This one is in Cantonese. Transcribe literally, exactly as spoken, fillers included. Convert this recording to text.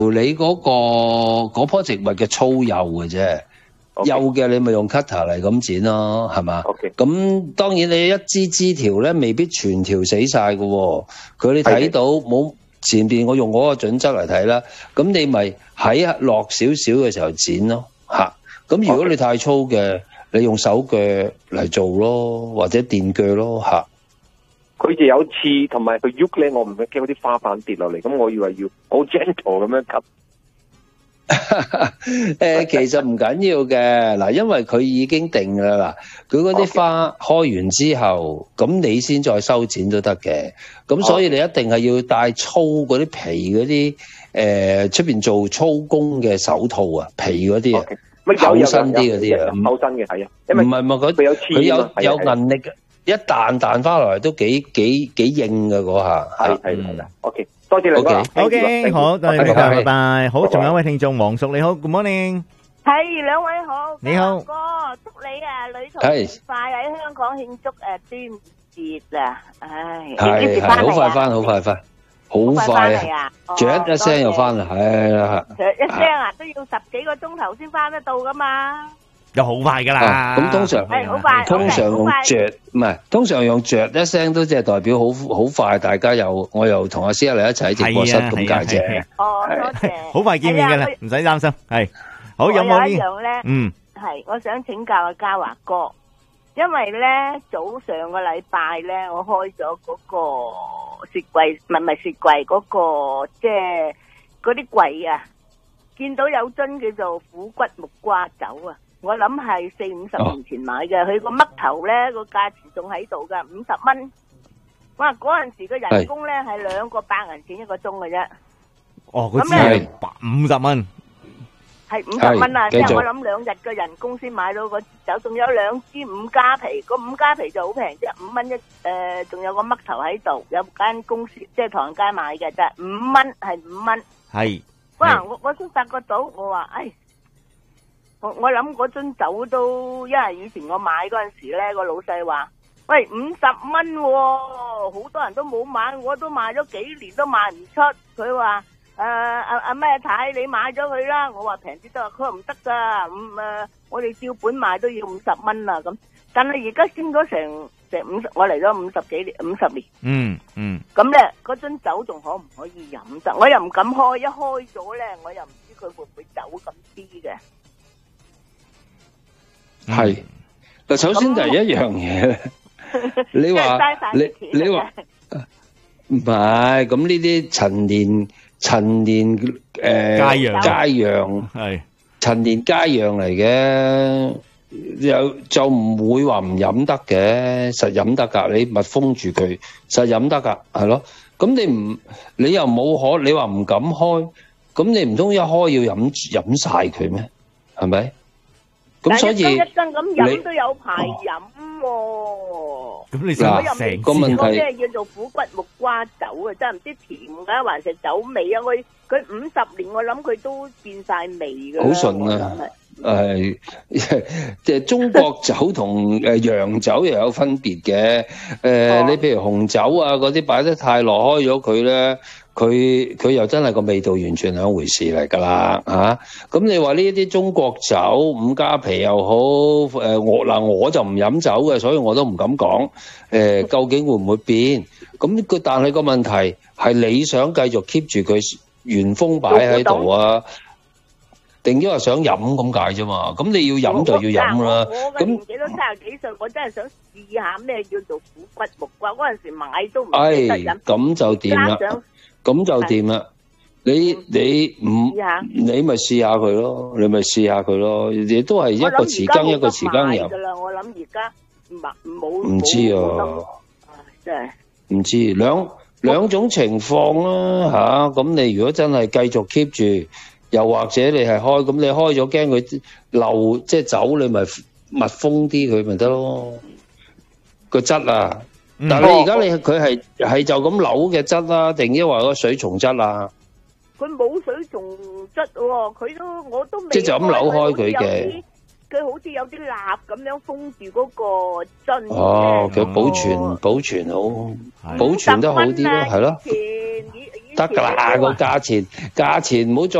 你嗰個嗰棵植物嘅粗幼嘅啫，幼嘅你咪用 cutter 嚟咁剪咯，係嘛？咁當然你一支枝條咧，未必全條死晒㗎喎。佢你睇到冇前邊，我用嗰個準則嚟睇啦。咁你咪喺落少少嘅時候剪咯，嚇。咁如果你太粗嘅，你用手鋸嚟做咯，或者電鋸咯，嚇。 佢就有刺，同埋佢喐咧，我唔驚嗰啲花瓣跌落嚟，咁我以為要好 gentle 咁樣吸。 誒，其實唔緊要嘅，嗱，因為佢已經定㗎啦，嗱，佢嗰啲花開完之後，咁你先再修剪都得嘅，咁所以你一定係要戴粗嗰啲皮嗰啲，誒，出邊做粗工嘅手套啊，皮嗰啲啊，厚身啲嗰啲啊， 厚身嘅係啊，因為唔係唔係佢佢有有韌力嘅。一彈彈翻落嚟都幾幾幾硬嘅嗰下， 係係係啦。OK，多謝你哥。 OK，好，多謝你，拜拜。好，仲有一位聽眾黃淑，你好 ，Good morning。 係兩位好， 你好哥，祝你啊旅途愉快，喺香港慶祝誒端午節啊！唉， 係係好快翻，好快翻，好快啊！啜一聲又翻啦，係啦， 啜一聲啊，都要十幾個鐘頭先翻得到噶嘛。 又好快噶啦， 咁通常係好快， 通常用啜唔係，通常用啜一聲都即係代表好好快，大家又我又同阿師一嚟一齊喺直播室咁解啫。 哦，多謝， 好快見面噶啦，唔使擔心。係好，有冇呢？ 有一樣咧， 嗯， 係我想請教阿嘉華哥，因為咧早上個禮拜咧，我開咗嗰個雪櫃，唔係唔係雪櫃嗰個，即係嗰啲櫃啊，見到有樽叫做虎骨木瓜酒啊。我諗係四五十年前買嘅，佢個嘜頭咧個價錢仲喺度噶，五十蚊。哇！嗰陣時個人工咧係兩個百銀錢一個鐘嘅啫。 哦，嗰支係五十蚊。 係五十蚊啊！即係我諗兩日嘅人工先買到個酒，仲有兩支五加皮，個五加皮就好平啫，五蚊一誒，仲有個嘜頭喺度，有間公司即係唐人街買嘅啫，五蚊係五蚊。係。哇！我我先發覺到，我話誒。我我諗嗰樽酒都，因為以前我買嗰陣時咧，個老細話，喂五十蚊，好多人都冇買，我都買咗幾年都賣唔出。佢話誒阿阿咩太，你買咗佢啦。我話平啲得，佢話唔得噶，咁誒我哋照本賣都要五十蚊啦咁。但係而家升咗成成五十，我嚟咗五十幾年，五十年。嗯嗯。咁咧，嗰樽酒仲可唔可以飲得？我又唔敢開，一開咗咧，我又唔知佢會唔會走咁啲嘅。 係嗱，首先就係一樣嘢咧。你話你你話唔係咁呢啲陳年陳年誒佳釀佳釀係陳年佳釀嚟嘅，有就唔會話唔飲得嘅，實飲得噶。你密封住佢，實飲得噶，係咯。咁你唔你又冇可，你話唔敢開，咁你唔通一開要飲飲晒佢咩？係咪？咁所以一樽咁飲都有排飲喎。咁你嗱成個問題， 即係叫做虎骨木瓜酒啊，真係唔知甜㗎還是酒味啊！佢佢五十年，我諗佢都變晒味㗎。好純啊！ 誒，即係中國酒同誒洋酒又有分別嘅。誒，你譬如紅酒啊嗰啲擺得太耐，開咗佢咧。佢佢又真係個味道完全兩回事嚟㗎啦嚇！咁你話呢啲中國酒五加皮又好，誒我嗱我就唔飲酒嘅，所以我都唔敢講誒究竟會唔會變？咁佢但係個問題係你想繼續 keep 住佢原封擺喺度啊，定因為想飲咁解啫嘛？咁你要飲就要飲啦。 我嘅年紀都三十幾歲，我真係想試下咩叫做虎骨木瓜。嗰陣時買都唔記得飲， 咁就掂啦。咁就掂啦，你你唔你咪試下佢咯，你咪試下佢咯，亦都係一個匙羹一個匙羹油。 我諗而家冇唔知啊， 真係唔知兩兩種情況啦吓。咁你如果真係繼續 keep 住，又或者你係開，咁你開咗驚佢漏，即係走，你咪密封啲佢咪得咯，個質啊。但係你而家你佢係係就咁扭嘅質啦，定抑或個水松質啊？ 佢冇水松質喎，佢都我都未。 即係就咁扭開佢嘅。 佢好似有啲蠟咁樣封住嗰個樽。 哦，佢保存保存好，保存得好啲咯，係咯。 以前以以得㗎啦，個價錢價錢唔好再